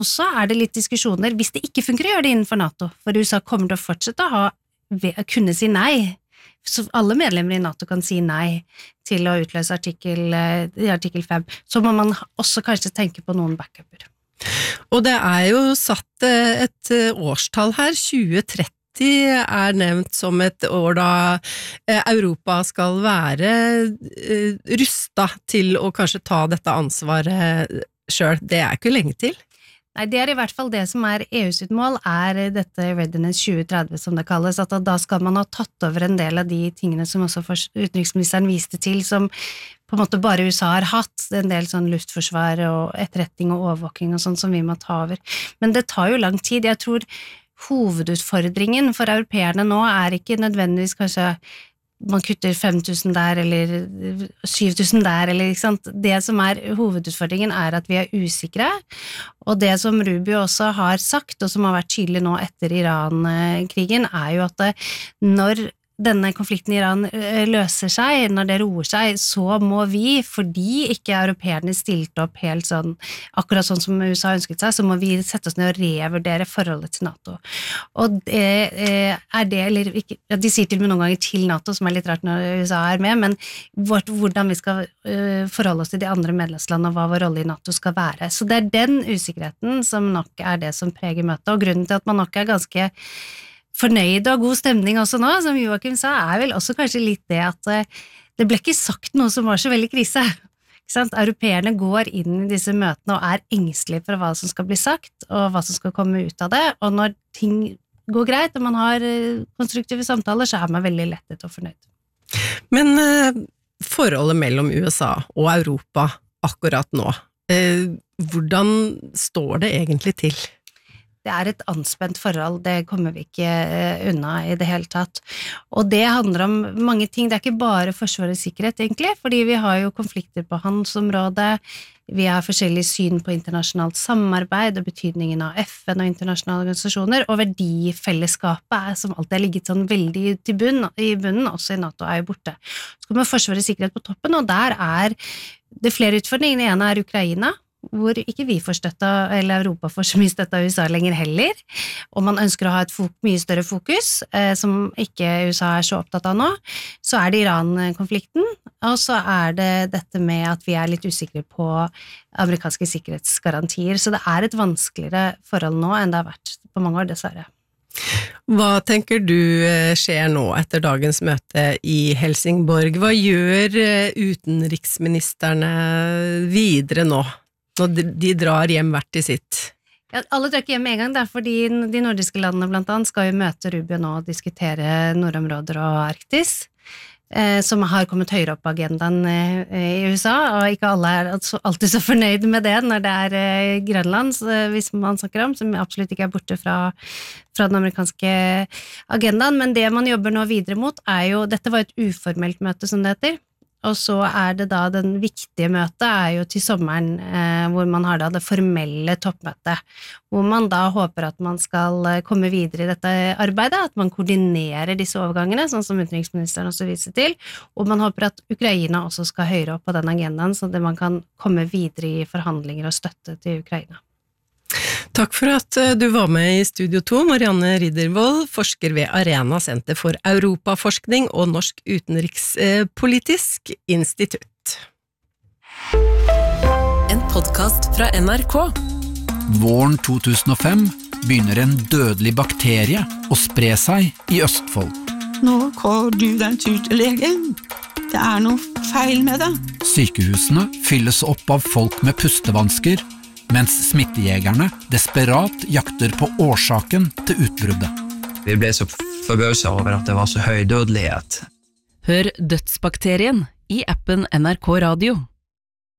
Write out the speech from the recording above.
så det litt diskusjoner, hvis det ikke funker å gjøre det innenfor NATO, for USA kommer til å fortsette å kunne si nei, så alle medlemmer i NATO kan si nei til å utløse artikkel 5, så må man også kanskje tenke på noen backuper. Og det jo satt et årstall her, 2030 nevnt som et år da Europa skal være rustet til å kanskje ta dette ansvaret selv. Det ikke lenge til. Nei, det I hvert fall det som EUs mål, dette Readiness 2030 som det kalles, at da skal man ha tatt over en del av de tingene som også utenriksministeren viste til, som på en måte bare USA har hatt, en del sånn luftforsvar og etterretning og overvåking og sånn som vi må ta over. Men det tar jo lang tid. Jeg tror hovedutfordringen for europeerne nå ikke nødvendigvis kanskje man kutter 5.000 der, eller 7.000 der, eller ikke sant? Det som hovedutfordringen at vi usikre, og det som Rubio også har sagt, og som har vært tydelig nå etter Iran-krigen, jo at når denne konflikten I Iran løser seg, når det roer seg, så må vi, fordi ikke europeerne stilte opp helt sånn, akkurat sånn som USA ønsket seg, så må vi sette oss ned og revurdere forholdet til NATO. Og det det, eller ikke, de sier til og med noen ganger til NATO, som litt rart når USA med, men hvordan vi skal forholde oss til de andre medlemslandene, og hva vår rolle I NATO skal være. Så det den usikkerheten som nok det som preger møtet, og grunnen til at man nok ganske fornøyd og god stemning også nå, som Joachim sa, vel også kanskje litt det at det ble ikke sagt noe som var så veldig krise. Ikke sant? Europeerne går inn I disse møtene og engstelige for hva som skal bli sagt, og hva som skal komme ut av det, og når ting går greit, og man har konstruktive samtaler, så man veldig lettet og fornøyd. Men forholdet mellom USA og Europa akkurat nå, hvordan står det egentlig til? Det et anspent forhold, det kommer vi ikke unna I det hele tatt. Og det handler om mange ting, det ikke bare forsvar og sikkerhet egentlig, fordi vi har jo konflikter på handelsområdet, vi har forskjellige syn på internasjonalt samarbeid og betydningen av FN og internasjonale organisasjoner, og verdifellesskapet som alltid ligget sånn veldig I bunnen, også I NATO jo borte. Så kommer forsvar og sikkerhet på toppen, og der det flere utfordringer. Det ene Ukraina, hvor ikke vi får støtte, eller Europa får så mye støtte av USA lenger heller, og man ønsker å ha et mye større fokus, som ikke USA så opptatt av nå, så det Iran-konflikten, og så det dette med at vi litt usikre på amerikanske sikkerhetsgarantier, så det et vanskeligere forhold nå enn det har vært på mange år, dessverre. Hva tenker du skjer nå etter dagens møte I Helsingborg? Hva gjør utenriksministerne videre nå? Når de drar hjem hvert til sitt. Ja, alle drar ikke hjem med en gang, fordi de nordiske landene blant annet skal jo møte Rubio nå og diskutere nordområder og Arktis, som har kommet høyere opp på agendaen I USA, og ikke alle alltid så fornøyd med det når det Grønland, hvis man snakker om, som absolutt ikke borte fra den amerikanske agendaen, men det man jobber nå videre mot jo, dette var et uformelt møte som det heter, og så det da den viktige møtet jo til sommeren, hvor man har da det formelle toppmøtet, hvor man da håper at man skal komme videre I dette arbeidet, at man koordinerer disse overgangene, sånn som utenriksministeren også viser til, og man håper at Ukraina også skal høyere opp på den agendaen, så man kan komme videre I forhandlinger og støtte til Ukraina. Takk for at du var med I Studio 2, Marianne Riddervold, forsker ved Arena Senter for Europaforskning og Norsk Utenrikspolitisk Institutt. En podcast fra NRK. Våren 2005 begynner en dødelig bakterie å spre seg I Østfold. Nå går du den tur til legen. Det noe feil med det. Sykehusene fylles opp av folk med pustevansker, mens smittejegerne desperat jakter på årsaken til utbruddet. Vi ble så forbauset over at det var så høy dødelighet. Hør Dødsbakterien I appen NRK Radio.